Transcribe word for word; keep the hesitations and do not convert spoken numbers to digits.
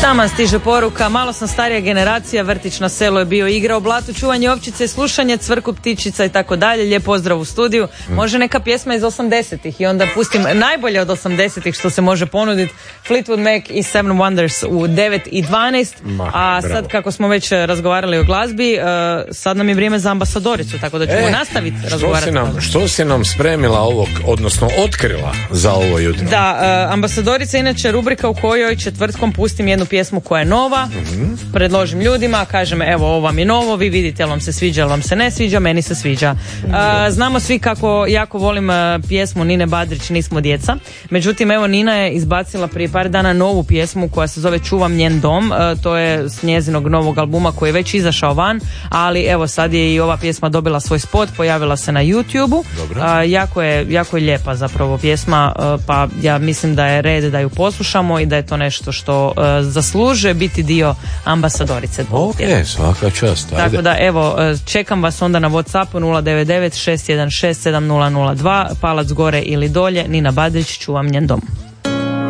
Nama stiže poruka, malo sam starija generacija, vrtić na selu je bio, igra o blatu, čuvanje ovčice, slušanje cvrku ptičica i tako dalje. Lijep pozdrav u studiju. Može neka pjesma iz osamdesetih i onda pustim najbolje od osamdesetih što se može ponuditi. Fleetwood Mac i Seven Wonders u devet i dvanaest. A sad bravo. Kako smo već razgovarali o glazbi, uh, sad nam je vrijeme za ambasadoricu, tako da ćemo e, nastaviti razgovarati. Što si, nam, što si nam spremila ovog, odnosno otkrila za ovo jutro? Da, uh, ambasadorica inače rubrika u kojoj četvrtkom pustim jednu pjesmu koja je nova, mm-hmm. predložim ljudima, kažem evo ovo vam je novo, vi vidite jel vam se sviđa, jel vam se ne sviđa, meni se sviđa. Uh, znamo svi kako jako volim uh, pjesmu Nine Badrić, Nismo djeca, međutim evo Nina je izbacila prije par dana novu pjesmu koja se zove Čuvam njen dom, uh, to je s njezinog novog albuma koji je već izašao van, ali evo sad je i ova pjesma dobila svoj spot, pojavila se na YouTubeu, uh, jako, je, jako je lijepa zapravo pjesma, uh, pa ja mislim da je red da ju poslušamo i da je to nešto što uh, zaslužuje biti dio ambasadorice. Ok, svaka čast. Ajde. Tako da evo, čekam vas onda na WhatsAppu nula devet devet šest jedan šest sedam nula nula dva, palac gore ili dolje, Nina Badrić, Čuvam njen dom.